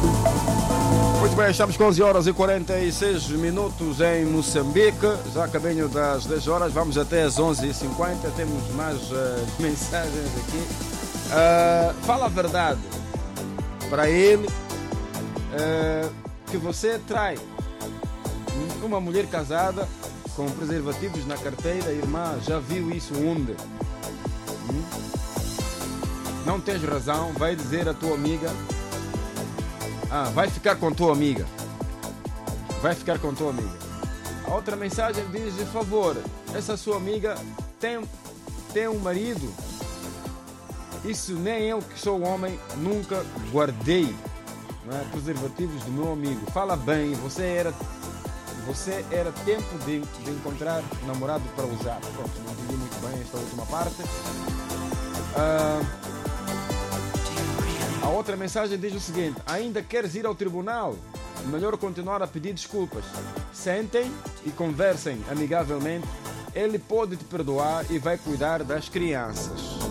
Muito bem, estamos com 11 horas e 46 minutos em Moçambique, já a caminho das 10 horas, vamos até às 11h50, temos mais mensagens aqui. Fala a verdade para ele que você trai uma mulher casada com preservativos na carteira. Irmã, já viu isso onde? Não tens razão, vai dizer a tua amiga. Vai ficar com tua amiga. Vai ficar com tua amiga. A outra mensagem diz: de favor, essa sua amiga tem um marido. Isso nem eu, que sou homem, nunca guardei, não é, preservativos do meu amigo. Fala bem, você era tempo de encontrar um namorado para usar. Pronto, não entendi muito bem esta última parte. A outra mensagem diz o seguinte: ainda queres ir ao tribunal? Melhor continuar a pedir desculpas. Sentem e conversem amigavelmente. Ele pode te perdoar e vai cuidar das crianças.